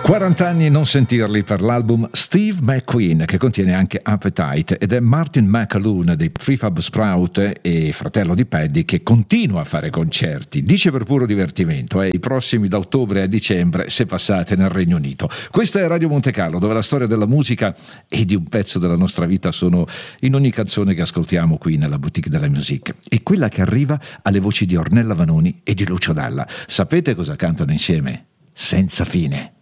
40 anni non sentirli per l'album Steve McQueen, che contiene anche Appetite, ed è Martin McAloon dei Prefab Sprout e fratello di Paddy che continua a fare concerti, dice per puro divertimento, i prossimi da ottobre a dicembre se passate nel Regno Unito. Questa è Radio Monte Carlo, dove la storia della musica e di un pezzo della nostra vita sono in ogni canzone che ascoltiamo qui nella Boutique della Musique, e quella che arriva alle voci di Ornella Vanoni e di Lucio Dalla. Sapete cosa cantano insieme? Senza fine.